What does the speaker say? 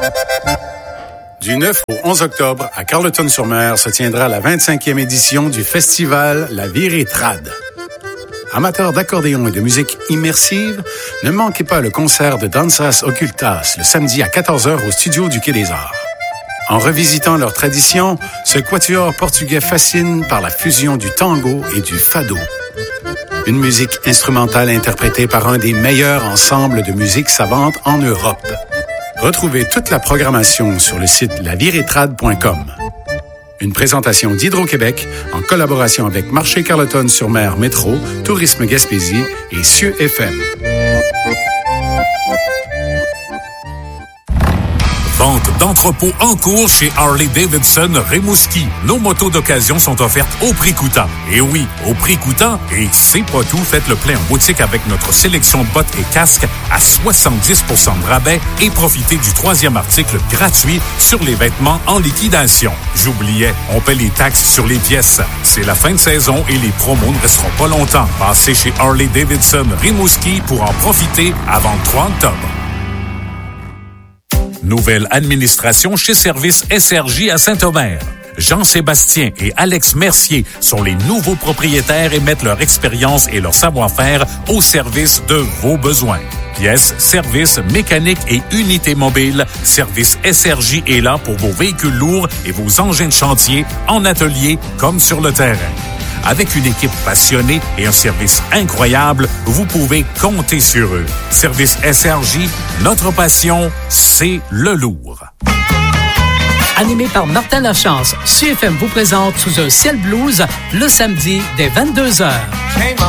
Du 9 au 11 octobre, à Carleton-sur-Mer, se tiendra la 25e édition du festival La Virée Trad. Amateurs d'accordéon et de musique immersive, ne manquez pas le concert de Danzas Occultas le samedi à 14h au studio du Quai des Arts. En revisitant leur tradition, ce quatuor portugais fascine par la fusion du tango et du fado. Une musique instrumentale interprétée par un des meilleurs ensembles de musique savante en Europe. Retrouvez toute la programmation sur le site laviretrad.com. Une présentation d'Hydro-Québec en collaboration avec Marché Carleton-sur-Mer Métro, Tourisme Gaspésie et Cieux FM. Vente d'entrepôt en cours chez Harley-Davidson Rimouski. Nos motos d'occasion sont offertes au prix coûtant. Et oui, au prix coûtant. Et c'est pas tout. Faites le plein en boutique avec notre sélection de bottes et casques à 70% de rabais et profitez du 3e article gratuit sur les vêtements en liquidation. J'oubliais, on paie les taxes sur les pièces. C'est la fin de saison et les promos ne resteront pas longtemps. Passez chez Harley-Davidson Rimouski pour en profiter avant le 3 octobre. Nouvelle administration chez Service SRJ à Saint-Omer. Jean-Sébastien et Alex Mercier sont les nouveaux propriétaires et mettent leur expérience et leur savoir-faire au service de vos besoins. Pièces, services, mécaniques et unités mobiles, Service SRJ est là pour vos véhicules lourds et vos engins de chantier en atelier comme sur le terrain. Avec une équipe passionnée et un service incroyable, vous pouvez compter sur eux. Service SRJ, notre passion, c'est le lourd. Animé par Martin Lachance, CFM vous présente Sous un ciel blues le samedi dès 22h.